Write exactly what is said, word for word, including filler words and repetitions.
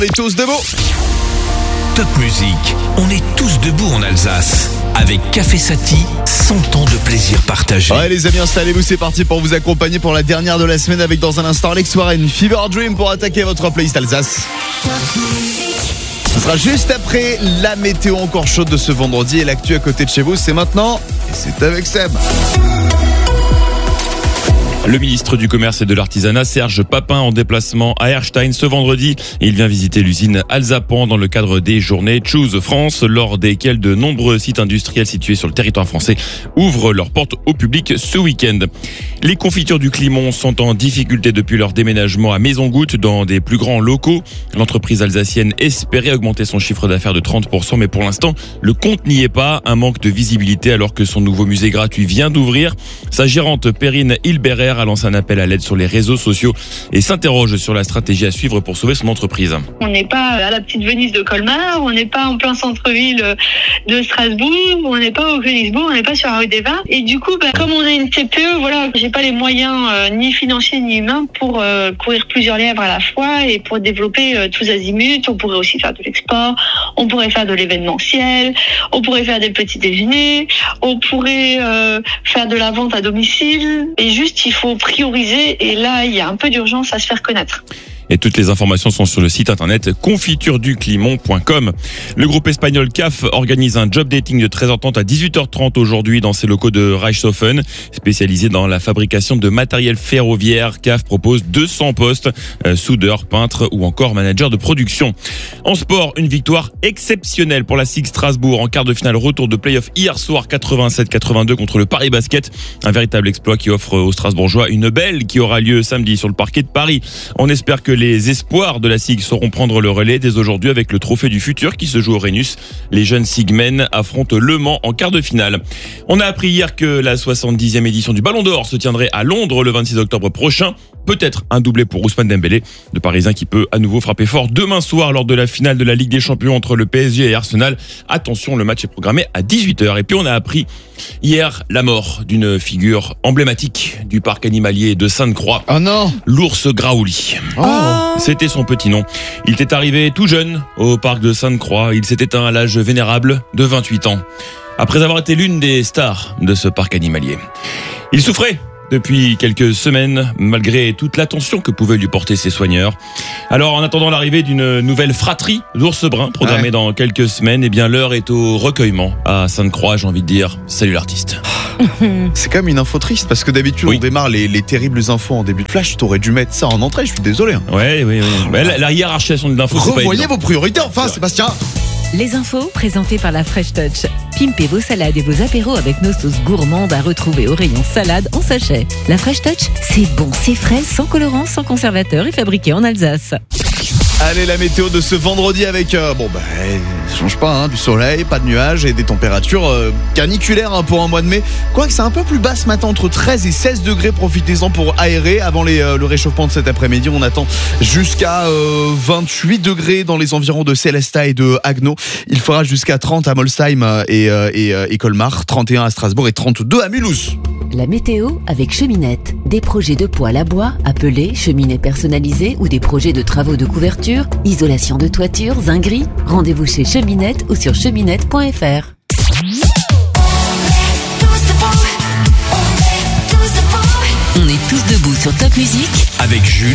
On est tous debout. Top musique, on est tous debout en Alsace. Avec Café Sati, cent ans de plaisir partagé. Ouais les amis, installez-vous, c'est parti pour vous accompagner pour la dernière de la semaine avec dans un instant Alex Warren, Fever Dream pour attaquer votre playlist Alsace. Ce sera juste après la météo encore chaude de ce vendredi et l'actu à côté de chez vous, c'est maintenant et c'est avec Seb. Le ministre du Commerce et de l'Artisanat, Serge Papin, en déplacement à Erstein ce vendredi. Il vient visiter l'usine Alsapan dans le cadre des journées Choose France, lors desquelles de nombreux sites industriels situés sur le territoire français ouvrent leurs portes au public ce week-end. Les confitures du Climont sont en difficulté depuis leur déménagement à Maison-Goutte dans des plus grands locaux. L'entreprise alsacienne espérait augmenter son chiffre d'affaires de trente pour cent, mais pour l'instant, le compte n'y est pas. Un manque de visibilité alors que son nouveau musée gratuit vient d'ouvrir. Sa gérante Perrine Hilberer a lancé un appel à l'aide sur les réseaux sociaux et s'interroge sur la stratégie à suivre pour sauver son entreprise. On n'est pas à la petite Venise de Colmar, on n'est pas en plein centre-ville de Strasbourg, on n'est pas au Königsbourg, on n'est pas sur la rue des Vins. Et du coup, bah, comme on a une T P E, voilà, j'ai pas les moyens euh, ni financiers ni humains pour euh, courir plusieurs lèvres à la fois et pour développer euh, tous azimuts. On pourrait aussi faire de l'export, on pourrait faire de l'événementiel, on pourrait faire des petits déjeuners, on pourrait euh, faire de la vente à domicile. Et juste, il faut prioriser et là, il y a un peu d'urgence à se faire connaître. Et toutes les informations sont sur le site internet confiture du climont point com. Le groupe espagnol C A F organise un job dating de treize heures trente à dix-huit heures trente aujourd'hui dans ses locaux de Reichshofen. Spécialisé dans la fabrication de matériel ferroviaire, C A F propose deux cents postes, euh, soudeur, peintre ou encore manager de production. En sport, une victoire exceptionnelle pour la S I G Strasbourg en quart de finale retour de play-off hier soir quatre-vingt-sept quatre-vingt-deux contre le Paris Basket. Un véritable exploit qui offre aux Strasbourgeois une belle qui aura lieu samedi sur le parquet de Paris. On espère que les espoirs de la S I G sauront prendre le relais dès aujourd'hui avec le trophée du futur qui se joue au Rhenus. Les jeunes Sigmen affrontent Le Mans en quart de finale. On a appris hier que la soixante-dixième édition du Ballon d'Or se tiendrait à Londres le vingt-six octobre prochain. Peut-être un doublé pour Ousmane Dembélé, le Parisien qui peut à nouveau frapper fort demain soir lors de la finale de la Ligue des Champions entre le P S G et Arsenal. Attention, le match est programmé à dix-huit heures. Et puis on a appris hier la mort d'une figure emblématique du parc animalier de Sainte-Croix. Oh non, l'ours Graouli. Oh. C'était son petit nom. Il était arrivé tout jeune au parc de Sainte-Croix. Il s'est éteint à l'âge vénérable de vingt-huit ans. Après avoir été l'une des stars de ce parc animalier. Il souffrait depuis quelques semaines, malgré toute l'attention que pouvaient lui porter ses soigneurs. Alors, en attendant l'arrivée d'une nouvelle fratrie d'ours bruns, programmée ouais. dans quelques semaines, eh bien, l'heure est au recueillement à Sainte-Croix, j'ai envie de dire. Salut l'artiste. C'est quand même une info triste, parce que d'habitude, oui. on démarre les, les terribles infos en début de flash. T'aurais dû mettre ça en entrée, je suis désolé. Hein. Ouais, oui, oui. Ouais, la, la hiérarchisation de l'info, c'est pas Revoyez vos priorités, enfin, Sébastien. Les infos présentées par la Fresh Touch. Pimpez vos salades et vos apéros avec nos sauces gourmandes à retrouver au rayon salade en sachet. La Fresh Touch, c'est bon, c'est frais, sans colorant, sans conservateur et fabriqué en Alsace. Allez, la météo de ce vendredi avec, euh, bon bah, ça change pas, hein, du soleil, pas de nuages et des températures euh, caniculaires hein, pour un mois de mai. Quoique c'est un peu plus bas ce matin, entre treize et seize degrés, profitez-en pour aérer. Avant les, euh, le réchauffement de cet après-midi, on attend jusqu'à euh, vingt-huit degrés dans les environs de Célestat et de Haguenau. Il fera jusqu'à trente à Molsheim et, euh, et, euh, et Colmar, trente et un à Strasbourg et trente-deux à Mulhouse. La météo avec Cheminette. Des projets de poêle à bois, appelés cheminées personnalisées ou des projets de travaux de couverture, isolation de toiture, zinguerie. Rendez-vous chez Cheminette ou sur cheminette point f r. On est tous debout sur Top Musique avec Jules.